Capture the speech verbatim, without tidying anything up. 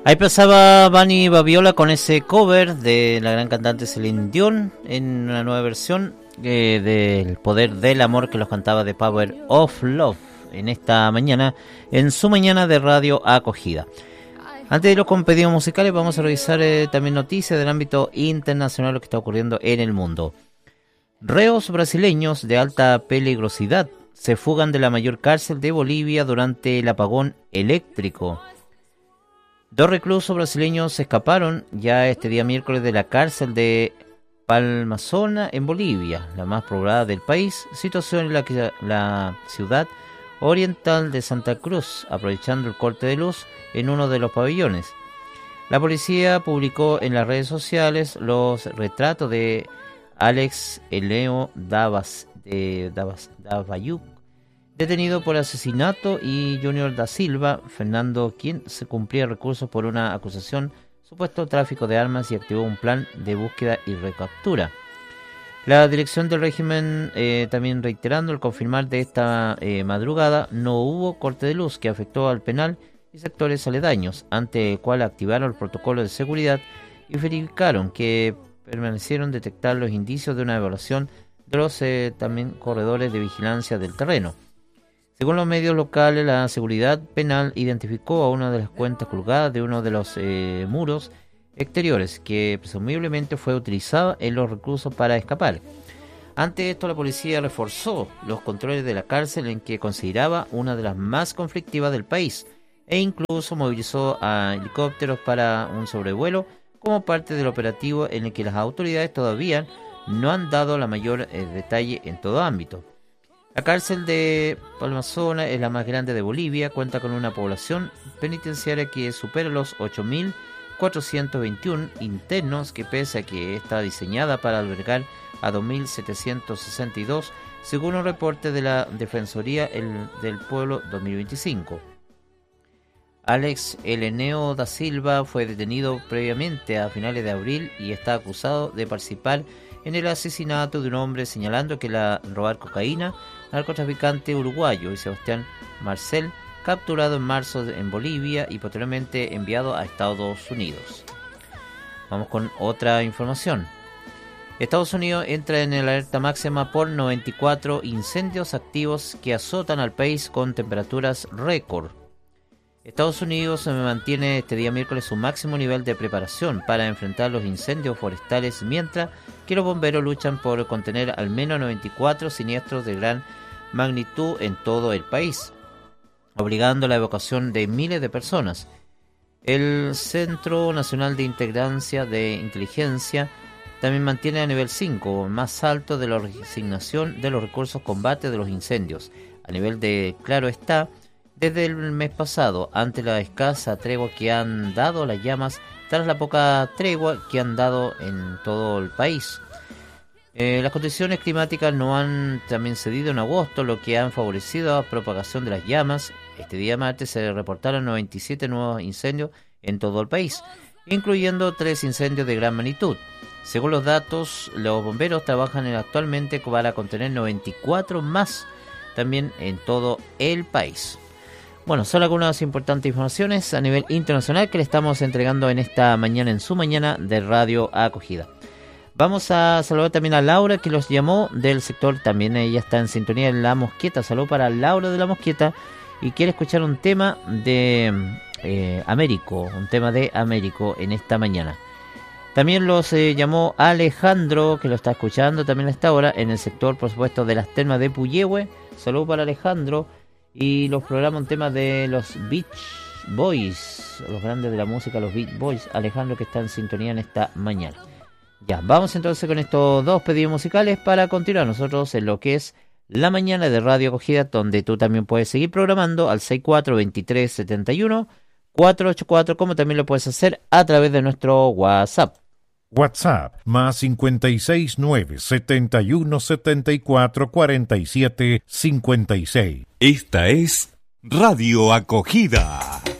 Ahí pasaba Bunny Babiola con ese cover de la gran cantante Celine Dion en una nueva versión eh, del Poder del Amor, que los cantaba The Power of Love en esta mañana, en su mañana de Radio Acogida. Antes de ir con pedidos musicales, vamos a revisar eh, también noticias del ámbito internacional, lo que está ocurriendo en el mundo. Reos brasileños de alta peligrosidad se fugan de la mayor cárcel de Bolivia durante el apagón eléctrico. Dos reclusos brasileños se escaparon ya este día miércoles de la cárcel de Palmazona en Bolivia, la más poblada del país, situación en la que la ciudad oriental de Santa Cruz, aprovechando el corte de luz en uno de los pabellones. La policía publicó en las redes sociales los retratos de Alex Eleo Davas, de Davas, Davayuk, detenido por asesinato, y Junior da Silva Fernando, quien se cumplía recursos por una acusación supuesto tráfico de armas y activó un plan de búsqueda y recaptura. La dirección del régimen eh, también reiterando el confirmar de esta eh, madrugada no hubo corte de luz que afectó al penal y sectores aledaños, ante el cual activaron el protocolo de seguridad y verificaron que permanecieron detectar los indicios de una evaluación de los eh, también corredores de vigilancia del terreno. Según los medios locales, la seguridad penal identificó a una de las cuentas colgadas de uno de los eh, muros exteriores, que presumiblemente fue utilizada en los reclusos para escapar. Ante esto, la policía reforzó los controles de la cárcel, en que consideraba una de las más conflictivas del país, e incluso movilizó a helicópteros para un sobrevuelo como parte del operativo, en el que las autoridades todavía no han dado la mayor eh, detalle en todo ámbito. La cárcel de Palmazona es la más grande de Bolivia, cuenta con una población penitenciaria que supera los ocho mil cuatrocientos veintiuno internos, que pese a que está diseñada para albergar a dos mil setecientos sesenta y dos, según un reporte de la Defensoría el, del Pueblo dos mil veinticinco. Alex Eleneo da Silva fue detenido previamente a finales de abril y está acusado de participar en el asesinato de un hombre, señalando que la robar cocaína, narcotraficante uruguayo, y Sebastián Marcel, capturado en marzo en Bolivia y posteriormente enviado a Estados Unidos. Vamos con otra información. Estados Unidos entra en el alerta máxima por noventa y cuatro incendios activos que azotan al país con temperaturas récord. Estados Unidos mantiene este día miércoles su máximo nivel de preparación para enfrentar los incendios forestales, mientras que los bomberos luchan por contener al menos noventa y cuatro siniestros de gran magnitud en todo el país, obligando la evacuación de miles de personas. El Centro Nacional de Integrancia de Inteligencia también mantiene a nivel cinco, más alto de la resignación de los recursos combate de los incendios, a nivel de claro está, desde el mes pasado, ante la escasa tregua que han dado las llamas, tras la poca tregua que han dado en todo el país. Eh, las condiciones climáticas no han también cedido en agosto, lo que han favorecido la propagación de las llamas. Este día martes se reportaron noventa y siete nuevos incendios en todo el país, incluyendo tres incendios de gran magnitud. Según los datos, los bomberos trabajan actualmente para contener noventa y cuatro más, también en todo el país. Bueno, son algunas importantes informaciones a nivel internacional que le estamos entregando en esta mañana, en su mañana de Radio Acogida. Vamos a saludar también a Laura, que los llamó del sector, también ella está en sintonía en La Mosqueta. Saludos para Laura de La Mosqueta, y quiere escuchar un tema de eh, Américo, un tema de Américo en esta mañana. También los eh, llamó Alejandro, que lo está escuchando también a esta hora en el sector, por supuesto, de las termas de Puyehue. Saludos para Alejandro. Y los programas, un tema de los Beach Boys, los grandes de la música, los Beach Boys. Alejandro, que está en sintonía en esta mañana. Ya, vamos entonces con estos dos pedidos musicales para continuar nosotros en lo que es la mañana de Radio Acogida, donde tú también puedes seguir programando al sesenta y cuatro, veintitrés, setenta y uno, cuatrocientos ochenta y cuatro, como también lo puedes hacer a través de nuestro WhatsApp. WhatsApp más cincuenta y seis, nueve, setenta y uno, setenta y cuatro, cuarenta y siete, cincuenta y seis. Esta es Radio Acogida.